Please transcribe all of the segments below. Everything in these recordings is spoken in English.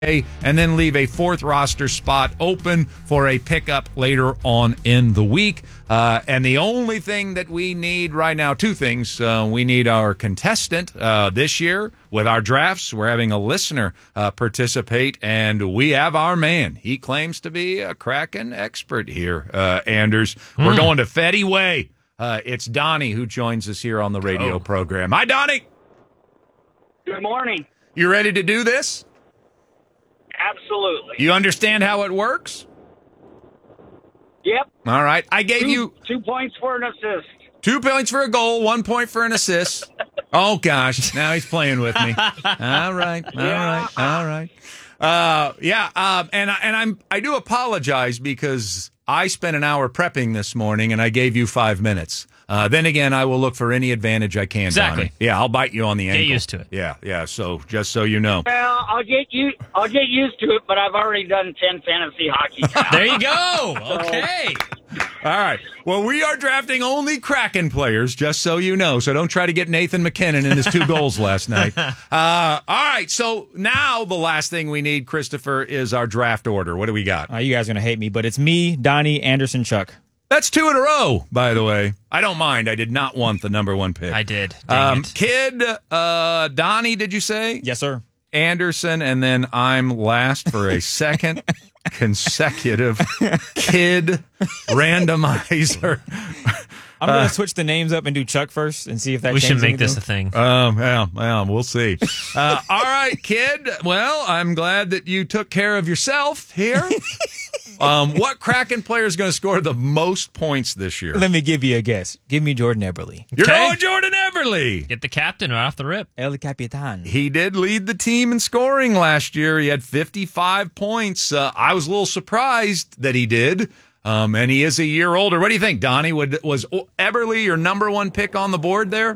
and then leave a fourth roster spot open for a pickup later on in the week. And the only thing that we need right now, two things. We need our contestant this year with our drafts. We're having a listener participate, and we have our man. He claims to be a Kraken expert here, Anders. We're going to Fetty Way. It's Donnie who joins us here on the radio program. Hi, Donnie. Good morning. You ready to do this? Absolutely. You understand how it works? Yep. All right. I gave you 2 points for an assist. 2 points for a goal, 1 point for an assist. Oh, gosh. Now he's playing with me. All right. I do apologize because I spent an hour prepping this morning and I gave you 5 minutes. Then again, I will look for any advantage I can. Exactly. Donnie. Yeah, I'll bite you on the ankle. Get used to it. Yeah. So just so you know. Well, I'll get used to it, but I've already done 10 fantasy hockey. There you go. Okay. All right. Well, we are drafting only Kraken players, just so you know. So don't try to get Nathan McKinnon in his 2 goals last night. All right. So now the last thing we need, Christopher, is our draft order. What do we got? You guys are going to hate me, but it's me, Donnie, Anderson, Chuck. That's 2 in a row, by the way. I don't mind. I did not want the number 1 pick. I did. Dang it. Kid, Donnie, did you say? Yes, sir. Anderson, and then I'm last for a second consecutive Kid randomizer. I'm going to switch the names up and do Chuck first and see if that We should changes make this a anything. thing. Yeah, we'll see. All right, Kid. Well, I'm glad that you took care of yourself here. What Kraken player is going to score the most points this year? Let me give you a guess. Give me Jordan Eberle. You're Okay. going Jordan Eberle. Get the captain right off the rip. El Capitan. He did lead the team in scoring last year. He had 55 points. I was a little surprised that he did. And he is a year older. What do you think, Donnie? Was Eberle your number 1 pick on the board there?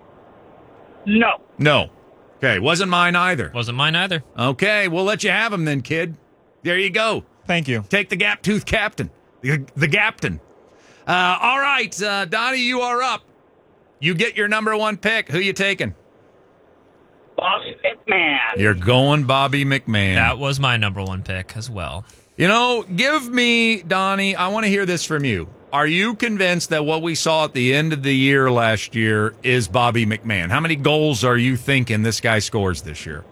No. Okay, wasn't mine either. Wasn't mine either. Okay, we'll let you have him then, kid. There you go. Thank you. Take the gap-toothed captain. The captain. All right, Donnie, you are up. You get your number 1 pick. Who you taking? Bobby McMahon. You're going Bobby McMahon. That was my number 1 pick as well. You know, give me, Donnie, I want to hear this from you. Are you convinced that what we saw at the end of the year last year is Bobby McMahon? How many goals are you thinking this guy scores this year?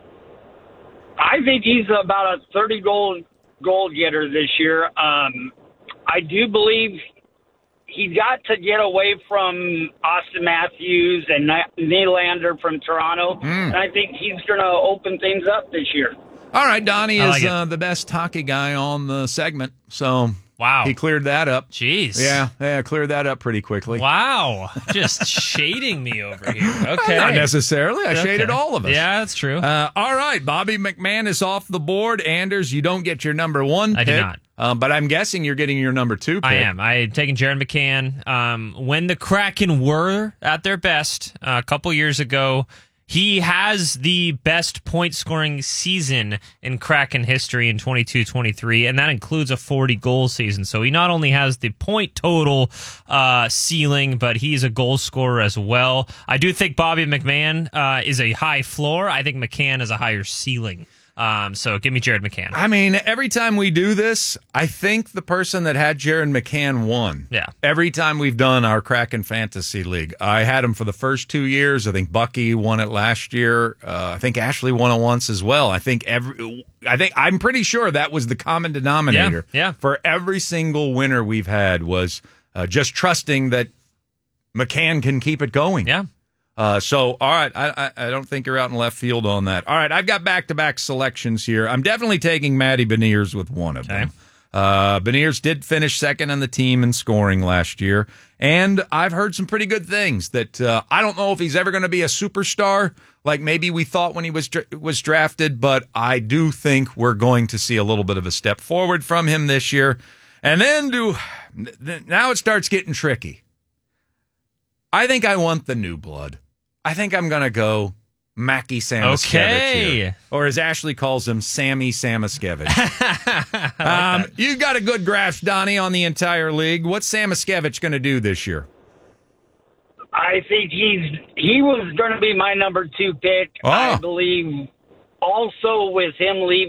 I think he's about a 30 goal getter this year. I do believe he got to get away from Austin Matthews and Nylander from Toronto, and I think he's going to open things up this year. All right, Donnie I like is the best hockey guy on the segment, so Wow. he cleared that up. Jeez. Yeah, cleared that up pretty quickly. Wow. Just shading me over here. Okay. Not necessarily. I Okay. shaded all of us. Yeah, that's true. All right, Bobby McMahon is off the board. Anders, you don't get your number 1 pick. I do not. But I'm guessing you're getting your number 2 pick. I am. I'm taking Jared McCann. When the Kraken were at their best a couple years ago, he has the best point-scoring season in Kraken history in 22-23, and that includes a 40-goal season. So he not only has the point total ceiling, but he's a goal scorer as well. I do think Bobby McMahon is a high floor. I think McCann is a higher ceiling. So give me Jared McCann. I mean, every time we do this, I think the person that had Jared McCann won. Yeah. Every time we've done our Kraken Fantasy League, I had him for the first 2 years. I think Bucky won it last year. I think Ashley won it once as well. I'm pretty sure that was the common denominator. Yeah. For every single winner we've had was just trusting that McCann can keep it going. Yeah. All right, I don't think you're out in left field on that. All right, I've got back-to-back selections here. I'm definitely taking Matty Beniers with one of them. Beniers did finish second on the team in scoring last year, and I've heard some pretty good things that I don't know if he's ever going to be a superstar like maybe we thought when he was drafted, but I do think we're going to see a little bit of a step forward from him this year. And then now it starts getting tricky. I think I want the new blood. I think I'm going to go Mackie Samoskevich here. Or as Ashley calls him, Sammy Samoskevich. You got a good grasp, Donnie, on the entire league. What's Samoskevich going to do this year? I think he was going to be my number 2 pick. Oh. I believe also with him leaving